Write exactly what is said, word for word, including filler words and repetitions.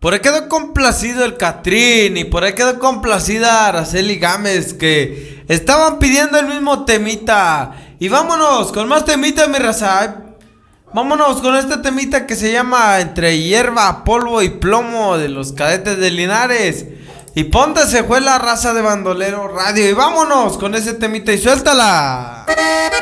Por ahí quedó complacido el Catrín y por ahí quedó complacida Araceli Gámez, que estaban pidiendo el mismo temita. Y vámonos con más temitas, mi raza. Vámonos con este temita que se llama Entre hierba, polvo y plomo, de los Cadetes de Linares. Y ponte se fue la raza de Bandolero Radio. Y vámonos con ese temita y suéltala.